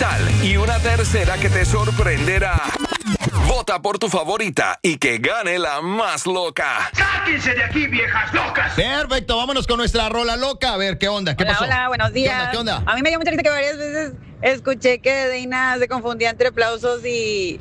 digital y una tercera que te sorprenderá. Vota por tu favorita y que gane la más loca. ¡Sáquense de aquí, viejas locas! Perfecto, vámonos con nuestra rola loca. A ver, ¿qué onda? ¿Qué pasó? Hola, buenos días. ¿Qué onda? A mí me dio mucha risa que varias veces escuché que Deina se confundía entre aplausos y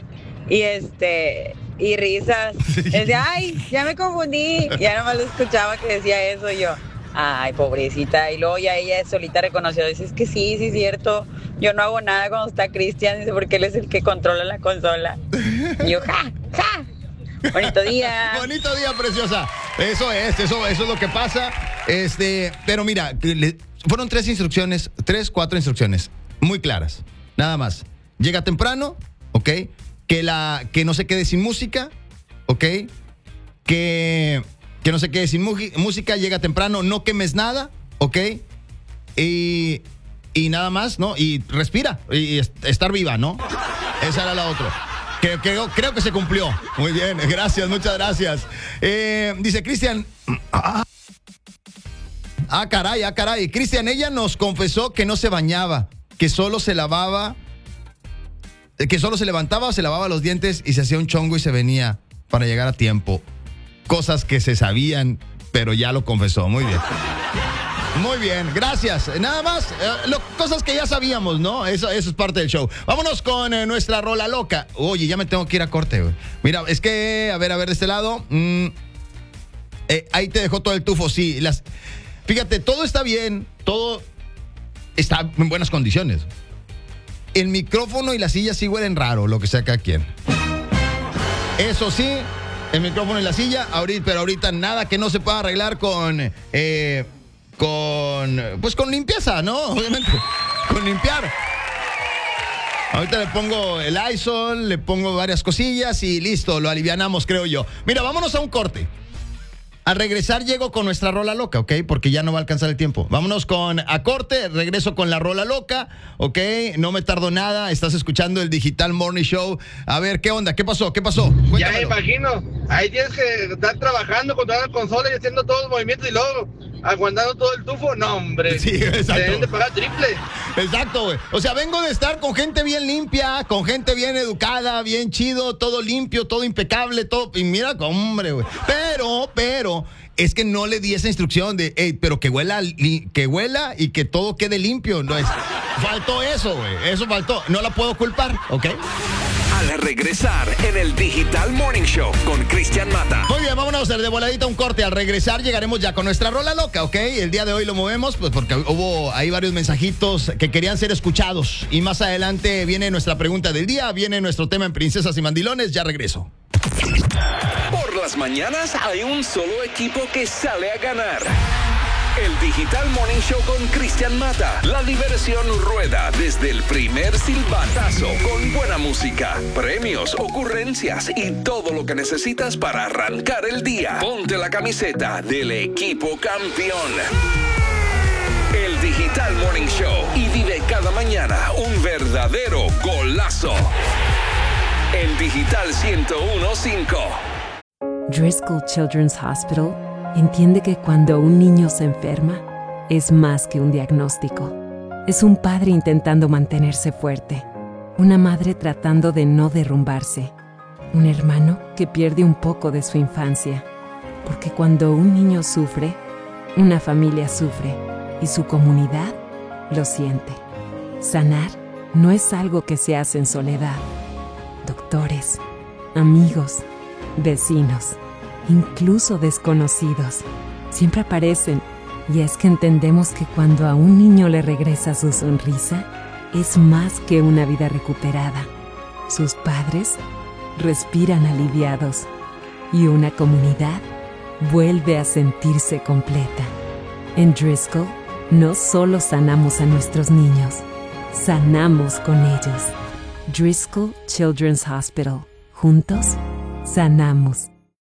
risas. Decía, ay, ya me confundí. Ya nomás lo escuchaba que decía eso y yo. Ay, pobrecita. Y luego ya ella solita reconoció, dice, es que sí, es cierto. Yo no hago nada cuando está Cristian, dice, porque él es el que controla la consola. Y yo, ja. Bonito día. Bonito día, preciosa. Eso es lo que pasa. Pero mira, fueron 4 instrucciones muy claras. Nada más. Llega temprano, ¿ok? Que no se quede sin música, ¿ok? Que no se quede sin música, llega temprano, no quemes nada, ¿ok? Y nada más, ¿no? Y respira, y estar viva, ¿no? Esa era la otra. Creo que se cumplió. Muy bien, gracias, muchas gracias. Dice Cristian. Caray. Cristian, ella nos confesó que no se bañaba, que solo se levantaba, se lavaba los dientes y se hacía un chongo y se venía para llegar a tiempo. Cosas que se sabían, pero ya lo confesó. Muy bien. Muy bien, gracias. Nada más, cosas que ya sabíamos, ¿no? Eso es parte del show. Vámonos con nuestra rola loca. Oye, ya me tengo que ir a corte, güey. Mira, es que, a ver, de este lado. Ahí te dejó todo el tufo, sí. Fíjate, todo está bien, todo está en buenas condiciones. El micrófono y la silla sí huelen raro, lo que sea cada quien. Eso sí, el micrófono y la silla, pero ahorita nada que no se pueda arreglar con limpieza, ¿no? Obviamente, con limpiar. Ahorita le pongo el Lysol, le pongo varias cosillas y listo, lo alivianamos, creo yo. Mira, vámonos a un corte. Al regresar llego con nuestra rola loca, ¿ok? Porque ya no va a alcanzar el tiempo. Vámonos a corte, regreso con la rola loca, ¿ok? No me tardo nada, estás escuchando el Digital Morning Show. A ver, ¿qué onda? ¿Qué pasó? Cuéntamelo. Ya me imagino, ahí tienes que estar trabajando con toda la consola y haciendo todos los movimientos y luego aguantando todo el tufo. No, hombre. Sí, exacto. Deben de pagar triple. Exacto, güey. O sea, vengo de estar con gente bien limpia, con gente bien educada, bien chido, todo limpio, todo impecable, todo. Y mira, hombre, güey. Pero, es que no le di esa instrucción de, pero que huela y que todo quede limpio. No es. Faltó eso, güey. Eso faltó. No la puedo culpar, ¿ok? Al regresar en el Digital Morning Show con Cristian Mata. Muy bien, vámonos de voladita un corte. Al regresar llegaremos ya con nuestra rola loca, ¿ok? El día de hoy lo movemos pues porque hubo ahí varios mensajitos que querían ser escuchados. Y más adelante viene nuestra pregunta del día, viene nuestro tema en Princesas y Mandilones. Ya regreso. Por las mañanas hay un solo equipo que sale a ganar. El Digital Morning Show con Cristian Mata. La diversión rueda desde el primer silbatazo con buena música, premios, ocurrencias y todo lo que necesitas para arrancar el día. Ponte la camiseta del equipo campeón. El Digital Morning Show y vive cada mañana un verdadero golazo. En Digital 101.5. Driscoll Children's Hospital entiende que cuando un niño se enferma, es más que un diagnóstico. Es un padre intentando mantenerse fuerte, una madre tratando de no derrumbarse, un hermano que pierde un poco de su infancia. Porque cuando un niño sufre, una familia sufre y su comunidad lo siente. Sanar no es algo que se hace en soledad. Doctores, amigos, vecinos, incluso desconocidos, siempre aparecen, y es que entendemos que cuando a un niño le regresa su sonrisa, es más que una vida recuperada. Sus padres respiran aliviados y una comunidad vuelve a sentirse completa. En Driscoll, no solo sanamos a nuestros niños, sanamos con ellos. Driscoll Children's Hospital. Juntos, sanamos.